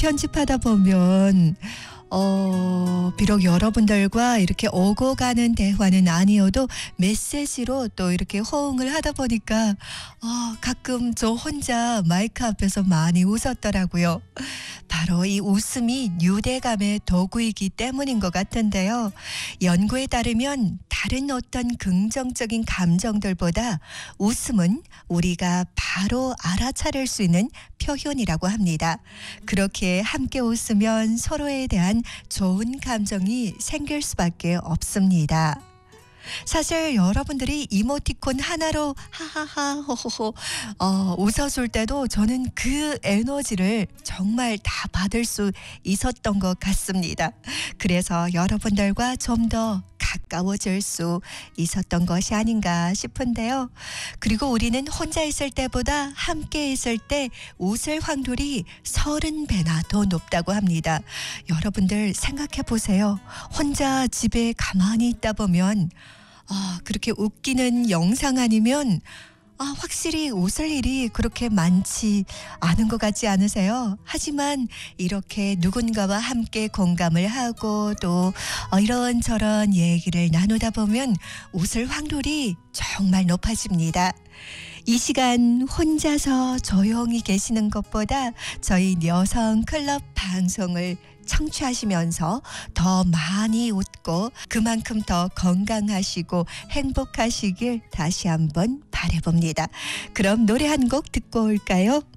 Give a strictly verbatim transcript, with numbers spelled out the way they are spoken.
편집하다 보면 어, 비록 여러분들과 이렇게 오고 가는 대화는 아니어도 메시지로 또 이렇게 호응을 하다 보니까 어, 가끔 저 혼자 마이크 앞에서 많이 웃었더라고요. 바로 이 웃음이 유대감의 도구이기 때문인 것 같은데요. 연구에 따르면 다른 어떤 긍정적인 감정들보다 웃음은 우리가 바로 알아차릴 수 있는 표현이라고 합니다. 그렇게 함께 웃으면 서로에 대한 좋은 감정이 생길 수밖에 없습니다. 사실 여러분들이 이모티콘 하나로 하하하 호호호 어, 웃어줄 때도 저는 그 에너지를 정말 다 받을 수 있었던 것 같습니다. 그래서 여러분들과 좀 더 가까워질 수 있었던 것이 아닌가 싶은데요. 그리고 우리는 혼자 있을 때보다 함께 있을 때 웃을 확률이 서른 배나 더 높다고 합니다. 여러분들 생각해 보세요. 혼자 집에 가만히 있다 보면 아, 그렇게 웃기는 영상 아니면 아, 확실히 웃을 일이 그렇게 많지 않은 것 같지 않으세요? 하지만 이렇게 누군가와 함께 공감을 하고 또 어, 이런저런 얘기를 나누다 보면 웃을 확률이 정말 높아집니다. 이 시간 혼자서 조용히 계시는 것보다 저희 여성 클럽 방송을 청취하시면서 더 많이 웃고 그만큼 더 건강하시고 행복하시길 다시 한번 바라봅니다. 그럼 노래 한 곡 듣고 올까요?